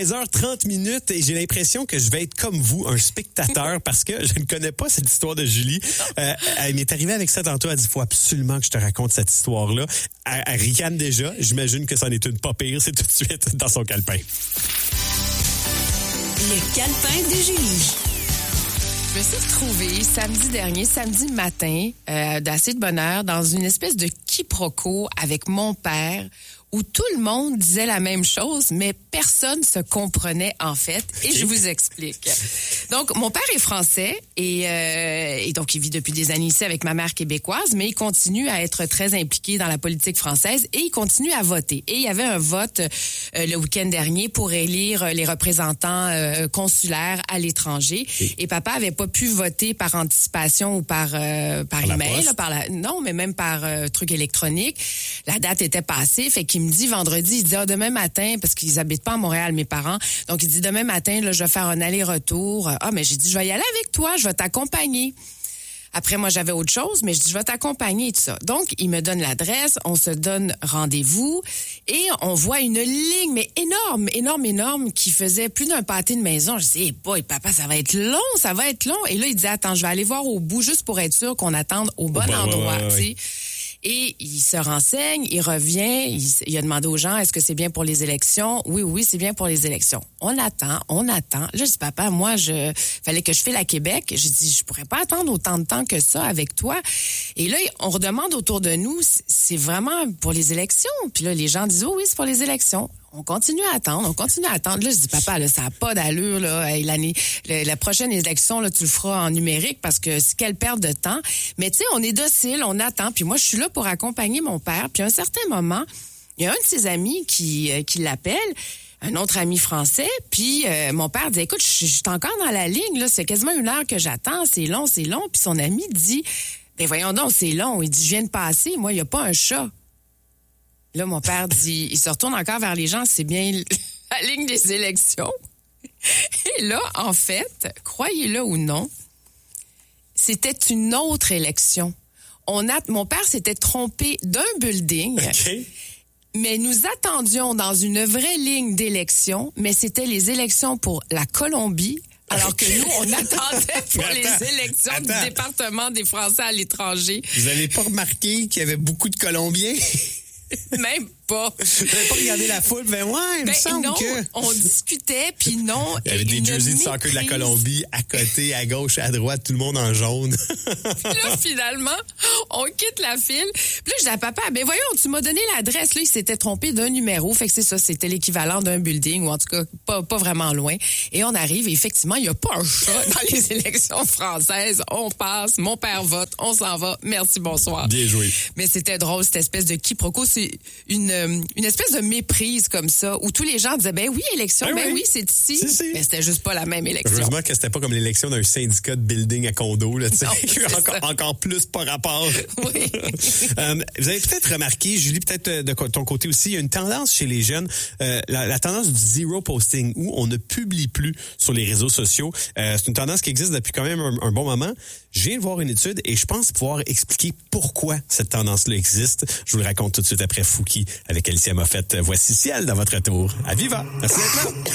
16h30 et j'ai l'impression que je vais être comme vous, un spectateur, parce que je ne connais pas cette histoire de Julie. Elle m'est arrivée avec ça tantôt. Elle dit, il faut absolument que je te raconte cette histoire-là. Elle ricane déjà. J'imagine que c'en est une pas pire. C'est tout de suite dans son calepin. Le calepin de Julie. Je me suis retrouvée samedi matin, d'assez de bonne heure, dans une espèce de quiproquo avec mon père, où tout le monde disait la même chose, mais personne se comprenait en fait. Et je vous explique. Donc, mon père est français et donc il vit depuis des années ici avec ma mère québécoise, mais il continue à être très impliqué dans la politique française et il continue à voter. Et il y avait un vote le week-end dernier pour élire les représentants consulaires à l'étranger. Et papa avait pas pu voter par anticipation ou par email, non, mais même par truc électronique. La date était passée, fait qu'il me dit vendredi, il dit demain matin, parce qu'ils habitent pas à Montréal, mes parents, donc il dit demain matin, là, je vais faire un aller-retour. Mais j'ai dit, je vais y aller avec toi, je vais t'accompagner. Après, moi, j'avais autre chose, mais je dis, je vais t'accompagner et tout ça. Donc, il me donne l'adresse, on se donne rendez-vous et on voit une ligne, mais énorme, qui faisait plus d'un pâté de maison. Je dis, hey boy, papa, ça va être long. Et là, il dit, attends, je vais aller voir au bout juste pour être sûr qu'on attende au bon endroit, tu sais. Et il se renseigne, il revient, il a demandé aux gens, est-ce que c'est bien pour les élections? Oui, c'est bien pour les élections. On attend. Là, je dis, papa, moi, fallait que je file à Québec. J'ai dit, je pourrais pas attendre autant de temps que ça avec toi. Et là, on redemande autour de nous, c'est vraiment pour les élections. Puis là, les gens disent, oui, c'est pour les élections. On continue à attendre. Là, je dis, papa, là, ça n'a pas d'allure, là. La prochaine élection, là, tu le feras en numérique parce que c'est quelle perte de temps. Mais tu sais, on est docile, on attend. Puis moi, je suis là pour accompagner mon père. Puis à un certain moment, il y a un de ses amis qui l'appelle, un autre ami français. Puis mon père dit, écoute, je suis encore dans la ligne, là. C'est quasiment 1 heure que j'attends. C'est long. Puis son ami dit, ben voyons donc, c'est long. Il dit, je viens de passer. Moi, il n'y a pas un chat. Là, mon père dit, il se retourne encore vers les gens, c'est bien la ligne des élections. Et là, en fait, croyez-le ou non, c'était une autre élection. Mon père s'était trompé d'un building. Okay. Mais nous attendions dans une vraie ligne d'élection, mais c'était les élections pour la Colombie. Alors que nous, on attendait pour les élections du département des Français à l'étranger. Vous n'avez pas remarqué qu'il y avait beaucoup de Colombiens? Même pas. Vous n'avez pas regardé la foule? Ben ouais, il me semble non, que... on discutait, puis non. Il y avait des jerseys de soccer de la Colombie à côté, à gauche, à droite, tout le monde en jaune. Là, finalement, on quitte la file. Puis là, je dis à papa, ben voyons, tu m'as donné l'adresse. Là, il s'était trompé d'un numéro. Fait que c'est ça, c'était l'équivalent d'un building, ou en tout cas, pas vraiment loin. Et on arrive, et effectivement, il n'y a pas un chat dans les élections françaises. On passe, mon père vote, on s'en va. Merci, bonsoir. Bien joué. Mais c'était drôle, cette espèce de quiproquo. C'est une espèce de méprise comme ça, où tous les gens disaient, ben oui, élection, oui, c'est ici. Si. Mais c'était juste pas la même élection. Heureusement que c'était pas comme l'élection d'un syndicat de building à condo, là, tu sais. Encore plus par rapport. Oui. Vous avez peut-être remarqué, Julie, peut-être de ton côté aussi, il y a une tendance chez les jeunes, la tendance du zero posting, où on ne publie plus sur les réseaux sociaux. C'est une tendance qui existe depuis quand même un bon moment. Je viens de voir une étude et je pense pouvoir expliquer pourquoi cette tendance-là existe. Je vous le raconte tout de suite après Fouki avec Alicia Moffett. Voici Ciel dans votre tour. À Viva! Merci d'être là!